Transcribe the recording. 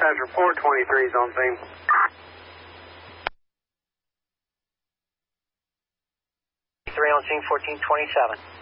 Dispatch report 23 is on scene. 3 on scene, 1427.